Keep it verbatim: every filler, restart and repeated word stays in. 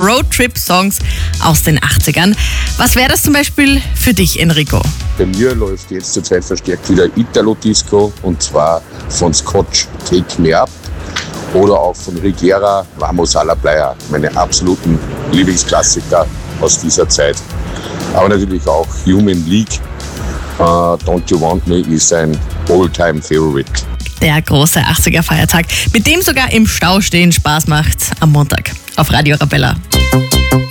Roadtrip-Songs aus den achtzigern. Was wäre das zum Beispiel für dich, Enrico? Bei mir läuft jetzt zurzeit verstärkt wieder Italo-Disco, und zwar von Scotch Take Me Up oder auch von Rigera Vamos a la Playa, meine absoluten Lieblingsklassiker aus dieser Zeit. Aber natürlich auch Human League, uh, Don't You Want Me ist ein All-Time-Favorite. Der große achtziger-Feiertag, mit dem sogar im Stau stehen Spaß macht am Montag auf Radio Arabella.